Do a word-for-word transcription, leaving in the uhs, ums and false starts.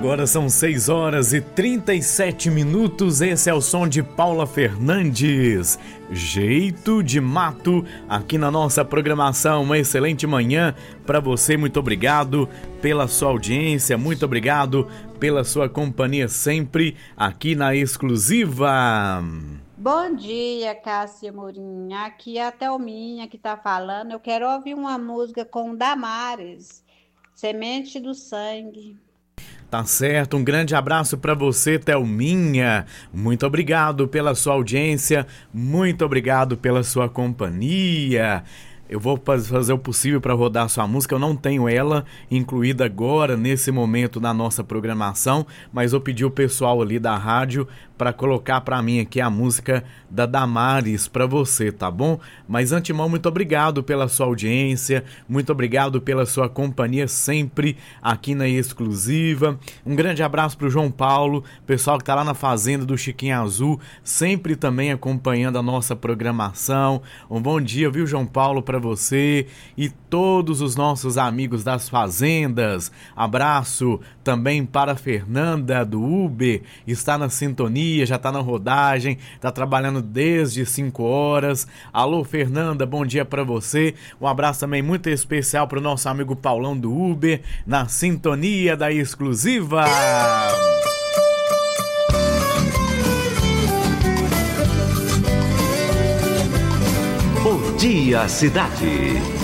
Agora são seis horas e trinta e sete minutos. Esse é o som de Paula Fernandes, Jeito de Mato, aqui na nossa programação. Uma excelente manhã para você. Muito obrigado pela sua audiência, muito obrigado pela sua companhia sempre aqui na Exclusiva. Bom dia, Cássia Morinha. Aqui é a Thelminha que tá falando. Eu quero ouvir uma música com Damares, Semente do Sangue. Tá certo, um grande abraço para você, Thelminha. Muito obrigado pela sua audiência, muito obrigado pela sua companhia. Eu vou fazer o possível para rodar sua música. Eu não tenho ela incluída agora, nesse momento, na nossa programação, mas eu pedi o pessoal ali da rádio para colocar para mim aqui a música da Damares para você, tá bom? Mas antemão, muito obrigado pela sua audiência, muito obrigado pela sua companhia sempre aqui na Exclusiva. Um grande abraço pro João Paulo, pessoal que tá lá na fazenda do Chiquinho Azul, sempre também acompanhando a nossa programação. Um bom dia, viu, João Paulo, para você e todos os nossos amigos das fazendas. Abraço também para a Fernanda do Uber, está na sintonia, já está na rodagem, está trabalhando desde cinco horas. Alô, Fernanda, bom dia para você. Um abraço também muito especial para o nosso amigo Paulão do Uber, na sintonia da Exclusiva. Bom dia, cidade.